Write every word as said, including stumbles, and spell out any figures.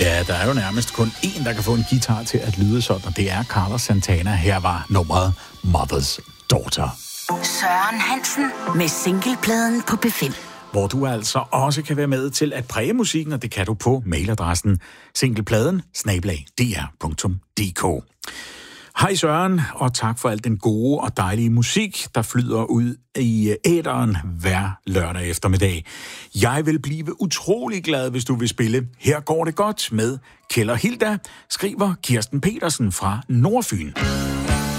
Ja, der er jo nærmest kun én, der kan få en guitar til at lyde sådan, og det er Carlos Santana. Her var nummeret Mother's Daughter. Søren Hansen med singlepladen på B fem. Hvor du altså også kan være med til at præge musikken, og det kan du på mailadressen singlepladen snabel-a d r punktum d k. Hej Søren, og tak for al den gode og dejlige musik, der flyder ud i æteren hver lørdag eftermiddag. Jeg vil blive utrolig glad, hvis du vil spille Her går det godt med Kjeld og Hilda, skriver Kirsten Petersen fra Nordfyn.